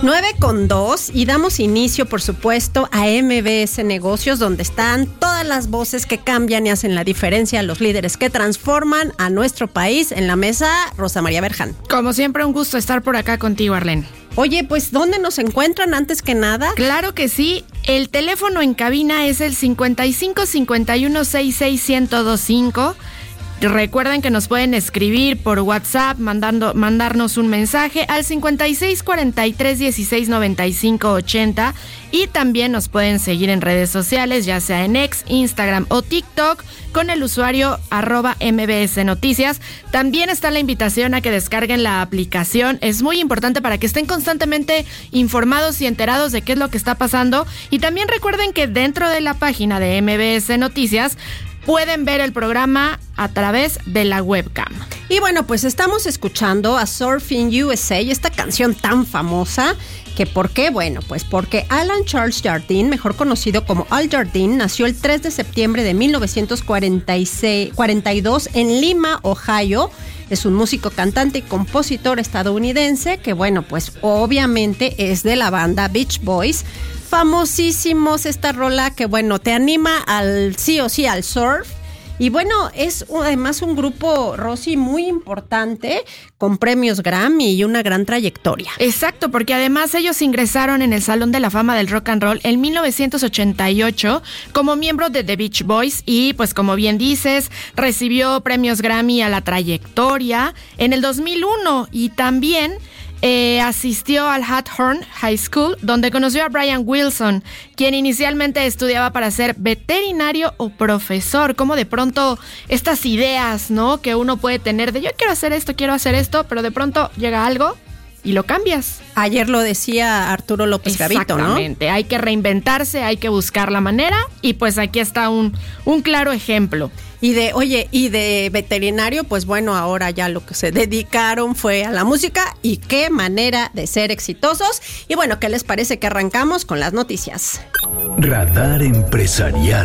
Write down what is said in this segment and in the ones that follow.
9:02 y damos inicio, por supuesto, a MBS Negocios, donde están todas las voces que cambian y hacen la diferencia, los líderes que transforman a nuestro país. En la mesa, Rosa María Berján. Como siempre, un gusto estar por acá contigo, Arlene. Oye, pues, ¿dónde nos encuentran antes que nada? Claro que sí. El teléfono en cabina es el 55 51 66 1025. Recuerden que nos pueden escribir por WhatsApp, mandarnos un mensaje al 56 43 16 95 80 y también nos pueden seguir en redes sociales, ya sea en X, Instagram o TikTok, con el usuario @MBS Noticias. También está la invitación a que descarguen la aplicación. Es muy importante para que estén constantemente informados y enterados de qué es lo que está pasando. Y también recuerden que dentro de la página de MBS Noticias pueden ver el programa a través de la webcam. Y bueno, pues estamos escuchando a Surfing USA, esta canción tan famosa. ¿Que por qué? Bueno, pues porque Alan Charles Jardine, mejor conocido como Al Jardine, nació el 3 de septiembre de 1942 en Lima, Ohio. Es un músico, cantante y compositor estadounidense que, bueno, pues obviamente es de la banda Beach Boys. Famosísimos esta rola que, bueno, te anima al sí o sí al surf. Y bueno, es además un grupo, Rosy, muy importante, con premios Grammy y una gran trayectoria. Exacto, porque además ellos ingresaron en el Salón de la Fama del Rock and Roll en 1988 como miembro de The Beach Boys y, pues como bien dices, recibió premios Grammy a la trayectoria en el 2001 y también asistió al Hathorne High School, donde conoció a Brian Wilson, quien inicialmente estudiaba para ser veterinario o profesor. Como de pronto estas ideas, ¿no?, que uno puede tener de yo quiero hacer esto, pero de pronto llega algo y lo cambias. Ayer lo decía Arturo López Gavito, ¿no? Exactamente, hay que reinventarse, hay que buscar la manera y pues aquí está un claro ejemplo. Y de veterinario, pues bueno, ahora ya lo que se dedicaron fue a la música y qué manera de ser exitosos. Y bueno, ¿qué les parece que arrancamos con las noticias? Radar Empresarial.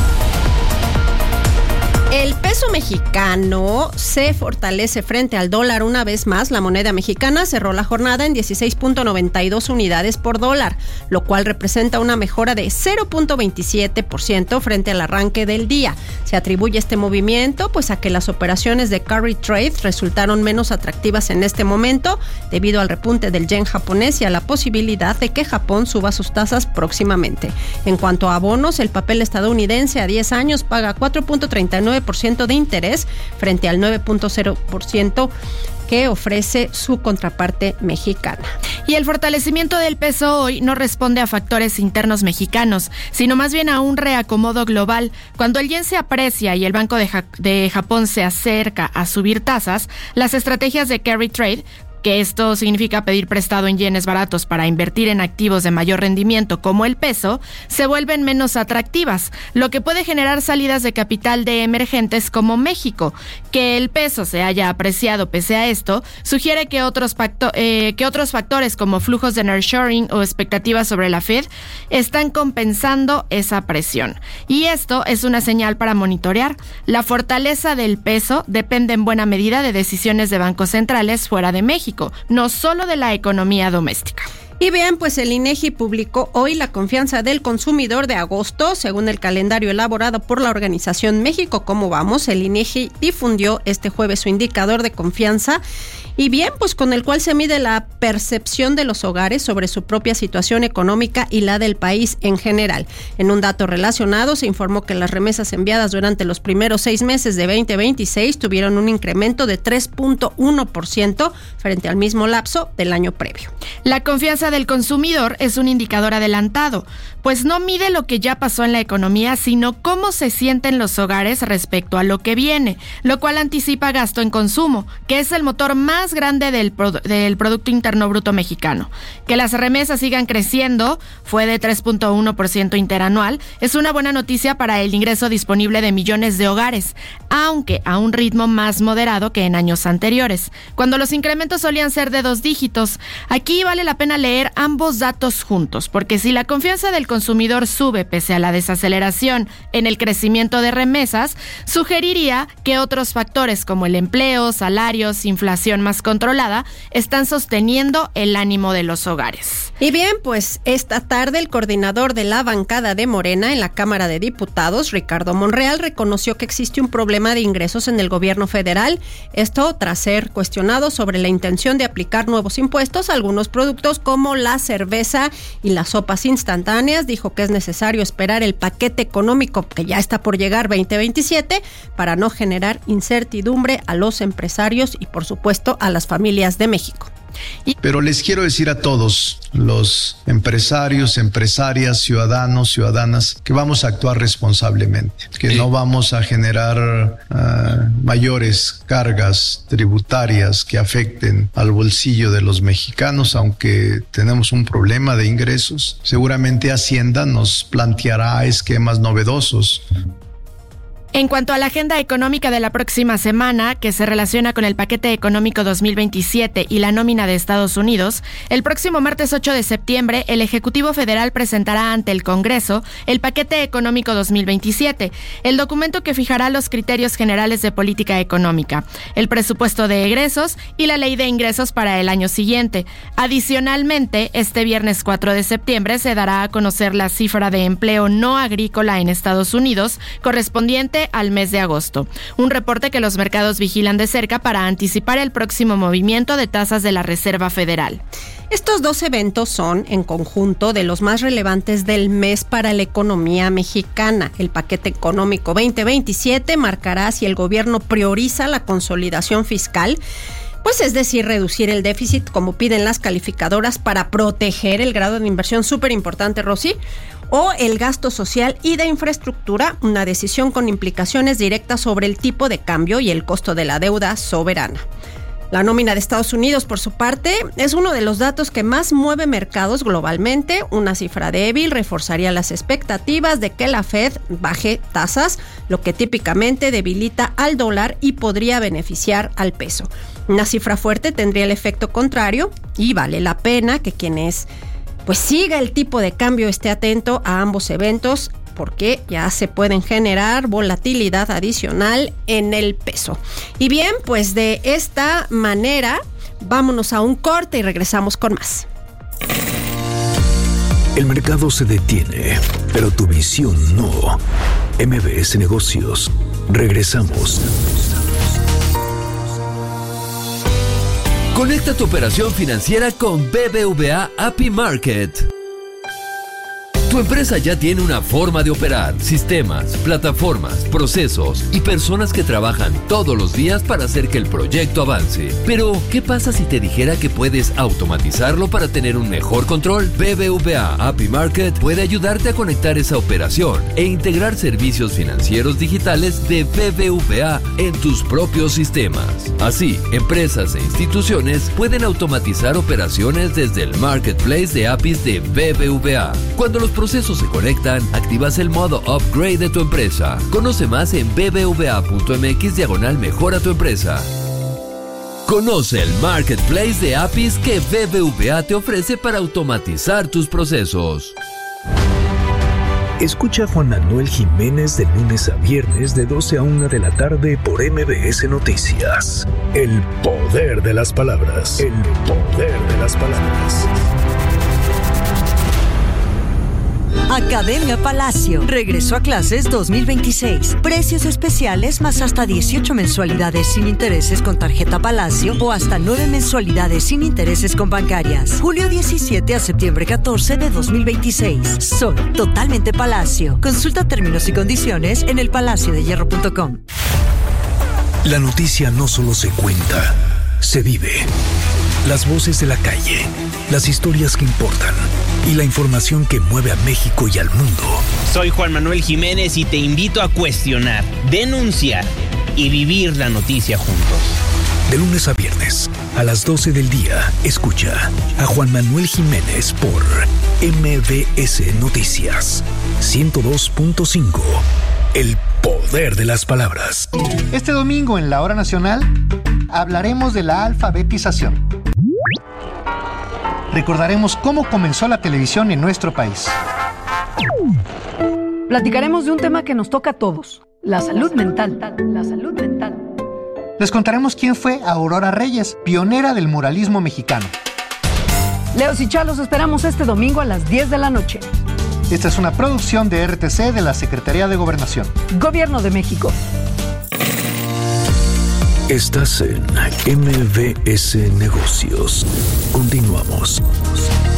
El peso mexicano se fortalece frente al dólar una vez más. La moneda mexicana cerró la jornada en 16.92 unidades por dólar, lo cual representa una mejora de 0.27% frente al arranque del día. Se atribuye este movimiento pues a que las operaciones de carry trade resultaron menos atractivas en este momento debido al repunte del yen japonés y a la posibilidad de que Japón suba sus tasas próximamente. En cuanto a bonos, el papel estadounidense a 10 años paga 4.39% de interés frente al 9.0% que ofrece su contraparte mexicana. Y el fortalecimiento del peso hoy no responde a factores internos mexicanos, sino más bien a un reacomodo global. Cuando el yen se aprecia y el Banco de Japón se acerca a subir tasas, las estrategias de carry trade, que esto significa pedir prestado en yenes baratos para invertir en activos de mayor rendimiento como el peso, se vuelven menos atractivas, lo que puede generar salidas de capital de emergentes como México. Que el peso se haya apreciado pese a esto, sugiere que otros factores como flujos de nearshoring o expectativas sobre la Fed están compensando esa presión. Y esto es una señal para monitorear. La fortaleza del peso depende en buena medida de decisiones de bancos centrales fuera de México, no solo de la economía doméstica. Y bien, pues el INEGI publicó hoy la confianza del consumidor de agosto. Según el calendario elaborado por la organización México Cómo Vamos, el INEGI difundió este jueves su indicador de confianza y bien, pues con el cual se mide la percepción de los hogares sobre su propia situación económica y la del país en general. En un dato relacionado, se informó que las remesas enviadas durante los primeros 6 meses de 2026 tuvieron un incremento de 3.1% frente al mismo lapso del año previo. La confianza del consumidor es un indicador adelantado, pues no mide lo que ya pasó en la economía, sino cómo se sienten los hogares respecto a lo que viene, lo cual anticipa gasto en consumo, que es el motor más grande del Producto Interno Bruto mexicano. Que las remesas sigan creciendo, fue de 3.1% interanual, es una buena noticia para el ingreso disponible de millones de hogares, aunque a un ritmo más moderado que en años anteriores, cuando los incrementos solían ser de 2 dígitos. Aquí vale la pena leer leer ambos datos juntos, porque si la confianza del consumidor sube pese a la desaceleración en el crecimiento de remesas, sugeriría que otros factores como el empleo, salarios, inflación más controlada, están sosteniendo el ánimo de los hogares. Y bien, pues esta tarde el coordinador de la bancada de Morena en la Cámara de Diputados, Ricardo Monreal, reconoció que existe un problema de ingresos en el gobierno federal, esto tras ser cuestionado sobre la intención de aplicar nuevos impuestos a algunos productos como la cerveza y las sopas instantáneas. Dijo que es necesario esperar el paquete económico que ya está por llegar 2027 para no generar incertidumbre a los empresarios y por supuesto a las familias de México. Pero les quiero decir a todos los empresarios, empresarias, ciudadanos, ciudadanas, que vamos a actuar responsablemente, que no vamos a generar mayores cargas tributarias que afecten al bolsillo de los mexicanos, aunque tenemos un problema de ingresos. Seguramente Hacienda nos planteará esquemas novedosos. En cuanto a la agenda económica de la próxima semana, que se relaciona con el paquete económico 2027 y la nómina de Estados Unidos, el próximo martes 8 de septiembre, el Ejecutivo Federal presentará ante el Congreso el paquete económico 2027, el documento que fijará los criterios generales de política económica, el presupuesto de egresos y la ley de ingresos para el año siguiente. Adicionalmente, este viernes 4 de septiembre se dará a conocer la cifra de empleo no agrícola en Estados Unidos, correspondiente al mes de agosto. Un reporte que los mercados vigilan de cerca para anticipar el próximo movimiento de tasas de la Reserva Federal. Estos dos eventos son, en conjunto, de los más relevantes del mes para la economía mexicana. El paquete económico 2027 marcará si el gobierno prioriza la consolidación fiscal, pues es decir, reducir el déficit como piden las calificadoras para proteger el grado de inversión, súper importante, Rosy, o el gasto social y de infraestructura, una decisión con implicaciones directas sobre el tipo de cambio y el costo de la deuda soberana. La nómina de Estados Unidos, por su parte, es uno de los datos que más mueve mercados globalmente. Una cifra débil reforzaría las expectativas de que la Fed baje tasas, lo que típicamente debilita al dólar y podría beneficiar al peso. Una cifra fuerte tendría el efecto contrario y vale la pena que quienes siga el tipo de cambio esté atento a ambos eventos, porque ya se pueden generar volatilidad adicional en el peso. Y bien, pues de esta manera, vámonos a un corte y regresamos con más. El mercado se detiene, pero tu visión no. MBS Negocios. Regresamos. Conecta tu operación financiera con BBVA API Market. Tu empresa ya tiene una forma de operar, sistemas, plataformas, procesos y personas que trabajan todos los días para hacer que el proyecto avance. Pero, ¿qué pasa si te dijera que puedes automatizarlo para tener un mejor control? BBVA API Market puede ayudarte a conectar esa operación e integrar servicios financieros digitales de BBVA en tus propios sistemas. Así, empresas e instituciones pueden automatizar operaciones desde el marketplace de APIs de BBVA. Cuando los procesos se conectan, activas el modo Upgrade de tu empresa. Conoce más en bbva.mx/mejora tu empresa. Conoce el marketplace de APIs que BBVA te ofrece para automatizar tus procesos. Escucha a Juan Manuel Jiménez de lunes a viernes de 12 a 1 de la tarde por MBS Noticias. El poder de las palabras. El poder de las palabras. Academia Palacio regresó a clases 2026. Precios especiales más hasta 18 mensualidades sin intereses con tarjeta Palacio o hasta 9 mensualidades sin intereses con bancarias. Julio 17 a septiembre 14 de 2026. Soy totalmente Palacio. Consulta términos y condiciones en elpalaciodehierro.com. La noticia no solo se cuenta, se vive. Las voces de la calle, las historias que importan y la información que mueve a México y al mundo. Soy Juan Manuel Jiménez y te invito a cuestionar, denunciar y vivir la noticia juntos. De lunes a viernes, a las 12 del día, escucha a Juan Manuel Jiménez por MBS Noticias 102.5. El poder de las palabras. Este domingo en la Hora Nacional hablaremos de la alfabetización. recordaremos cómo comenzó la televisión en nuestro país. Platicaremos de un tema que nos toca a todos, la salud mental. La salud mental. Les contaremos quién fue Aurora Reyes, pionera del muralismo mexicano. Leos y Chá, los esperamos este domingo a las 10 de la noche. Esta es una producción de RTC de la Secretaría de Gobernación. Gobierno de México. Estás en MBS Negocios. Continuamos.